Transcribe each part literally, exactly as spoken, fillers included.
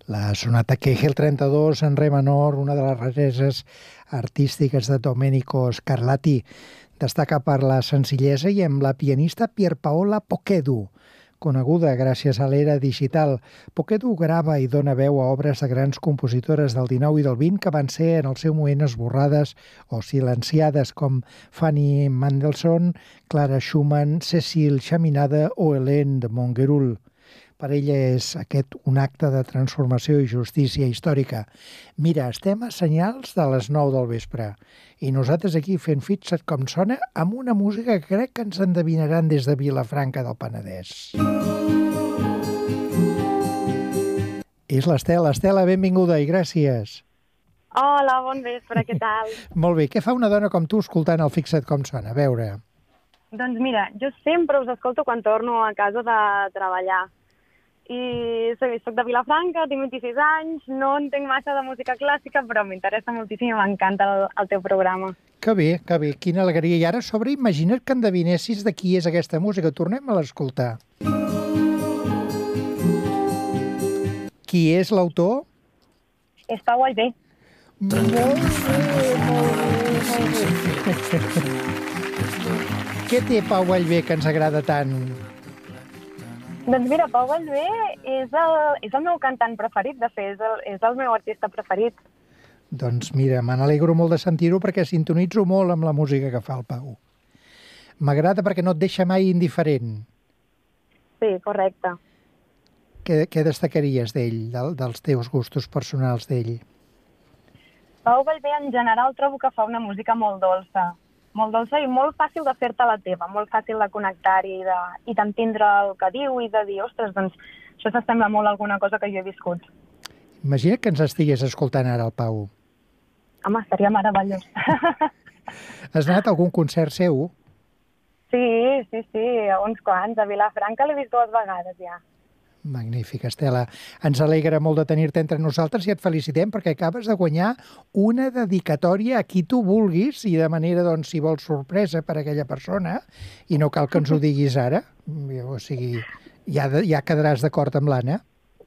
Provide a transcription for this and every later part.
La sonata Kegel trenta-dos en re menor, una de les rareses artístiques de Domenico Scarlatti, destaca per la senzillesa i amb la pianista Pierpaola Pochetto, coneguda gràcies a l'era digital. Pochetto grava i dona veu a obres de grans compositores del dinou i del vint que van ser en el seu moment esborrades o silenciades, com Fanny Mendelssohn, Clara Schumann, Cécile Chaminade o Hélène de Montgeroul. Per ella és aquest un acte de transformació i justícia històrica. Mira, estem a senyals de les nou del vespre i nosaltres aquí fent Fixa't com sona amb una música que crec que ens endevinaran des de Vilafranca del Penedès. És l'Estela. Estela, benvinguda i gràcies. Hola, bon vespre, què tal? Molt bé, què fa una dona com tu escoltant el Fixa't com sona? A veure. Doncs mira, jo sempre us escolto quan torno a casa de treballar. I soc de Vilafranca, tinc vint-i-sis anys, no entenc massa de música clàssica, però m'interessa moltíssim i m'encanta el, el teu programa. Que bé, que bé, quina alegria. I ara a sobre imagina't que endevinessis de qui és aquesta música. Tornem a l'escoltar. Qui és l'autor? És Pau Vallvé. Molt bé, molt bé, molt bé. Què té Pau Vallvé que ens agrada tant? Doncs mira, Pau Vallvé és el, és el meu cantant preferit, de fet, és el, és el meu artista preferit. Doncs mira, me n'alegro molt de sentir-ho perquè sintonitzo molt amb la música que fa el Pau. M'agrada perquè no et deixa mai indiferent. Sí, correcte. Què, què destacaries d'ell, del, dels teus gustos personals d'ell? Pau Vallvé en general trobo que fa una música molt dolça. molt dolça i molt fàcil de fer-te la teva, molt fàcil de connectar-hi i de, i d'entendre el que diu i de dir, ostres, doncs això s'assembla molt a alguna cosa que jo he viscut. Imagina que ens estigués escoltant ara el Pau. Home, estaria meravellós. Has anat a algun concert seu? Sí, sí, sí, a uns quants. A Vilafranca l'he vist dues vegades ja. Magnífic, Estela. Ens alegra molt de tenir-te entre nosaltres i et felicitem perquè acabes de guanyar una dedicatòria a qui tu vulguis i de manera, doncs, si vols, sorpresa per a aquella persona i no cal que ens ho diguis ara. O sigui, ja, ja quedaràs d'acord amb l'Anna.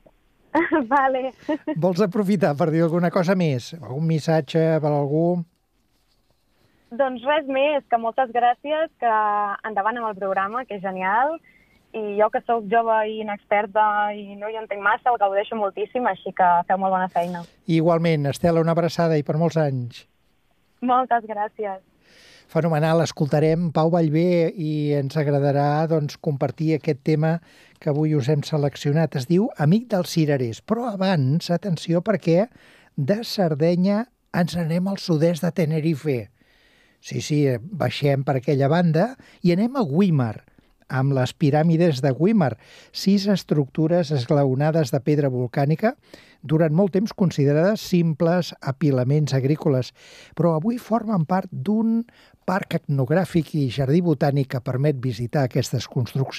Vale. Vols aprofitar per dir alguna cosa més? Algun missatge per algú? Doncs res més, que moltes gràcies, que endavant amb el programa, que és genial. I jo que sóc jove i inexperta i no hi entenc massa, el gaudeixo moltíssim, així que feu molt bona feina. Igualment, Estela, una abraçada i per molts anys. Moltes gràcies. Fenomenal, escoltarem Pau Vallvé i ens agradarà doncs, compartir aquest tema que avui us hem seleccionat. Es diu Amic dels cirerers, però abans, atenció, perquè de Sardenya ens anem al sud-est de Tenerife. Sí, sí, baixem per aquella banda i anem a Güímar, amb les piràmides de Güímar, sis estructures esglaonades de pedra volcànica, durant molt temps considerades simples apilaments agrícoles, però avui formen part d'un parc etnogràfic i jardí botànic que permet visitar aquestes construccions